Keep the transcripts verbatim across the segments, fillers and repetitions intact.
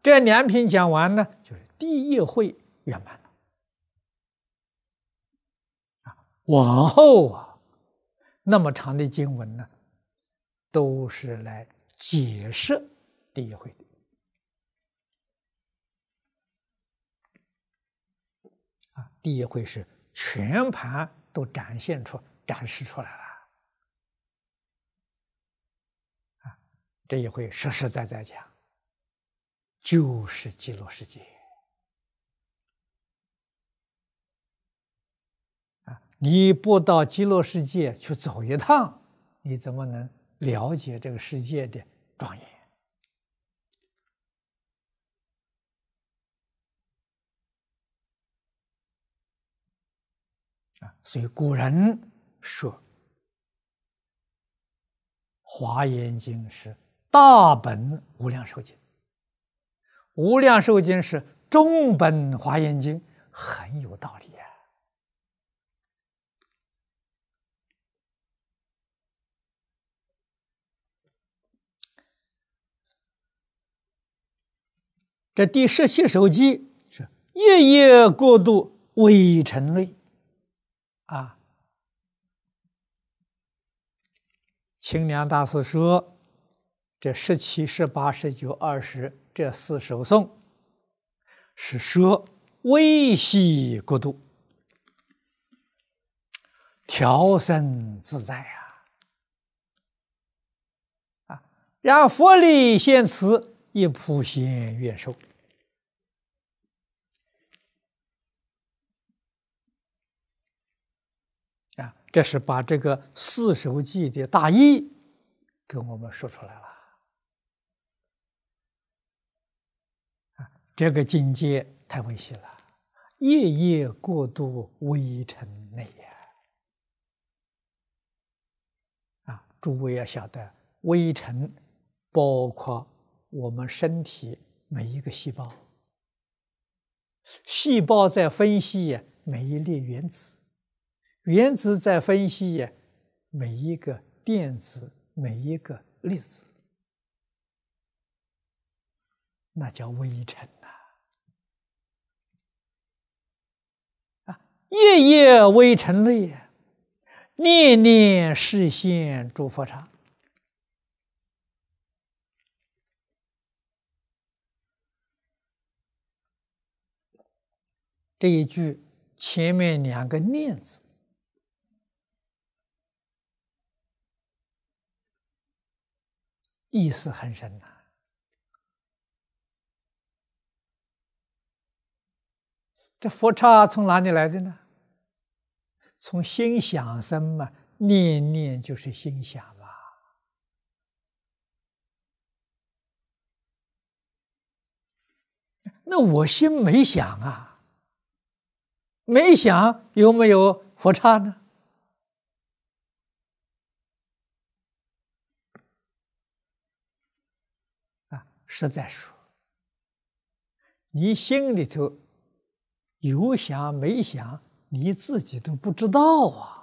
这两品讲完呢，就是第一会圆满了。啊，往后啊，那么长的经文呢，都是来解释第一会的。啊，第一会是全盘都展现出、展示出来了。啊，这一会实实在在讲，就是极乐世界。啊，你不到极乐世界去走一趟，你怎么能了解这个世界的庄严？啊，所以古人说，《华严经》是大本无量寿经，无量寿经是中本华严经，很有道理啊。这第十七首偈是夜夜过度微尘类啊。清凉大师说，这十七、十八、十九、二十这四首颂是说微细过度，调身自在啊！啊，让佛力现此，亦普贤愿受。啊，这是把这个四首偈的大意给我们说出来了。啊，这个境界太微细了，夜夜过度微尘内呀！啊，诸位要晓得，微尘包括我们身体每一个细胞，细胞在分析每一粒原子。原子在分析每一个电子、每一个粒子，那叫微尘呐！啊，夜夜微尘类，念念示现诸佛刹。这一句前面两个念字，意思很深呐、啊。这佛刹从哪里来的呢？从心想生嘛，念念就是心想嘛。那我心没想啊，没想有没有佛刹呢？实在说，你心里头有想没想，你自己都不知道啊！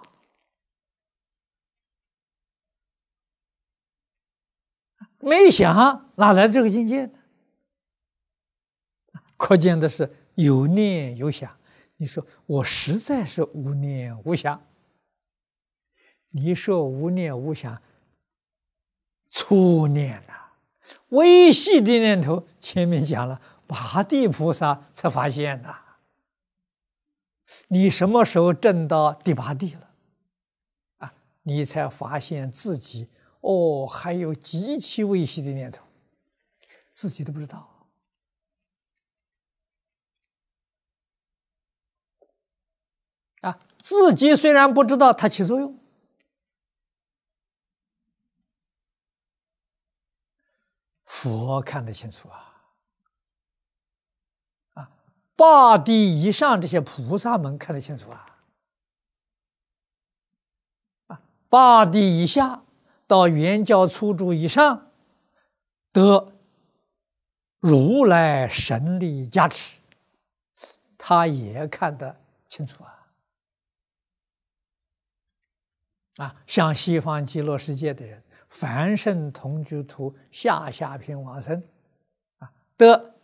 没想哪来的这个境界呢？可见的是有念有想。你说我实在是无念无想，你说无念无想，粗念呐、啊。微细的念头，前面讲了，八地菩萨才发现呐、啊。你什么时候证到第八地了？啊，你才发现自己哦，还有极其微细的念头，自己都不知道。啊，自己虽然不知道，它起作用。佛看得清楚啊，啊，八地以上这些菩萨们看得清楚啊，啊，八地以下到圆教初住以上，得如来神力加持，他也看得清楚啊，啊，像西方极乐世界的人。凡圣同居土下下品往生，啊，得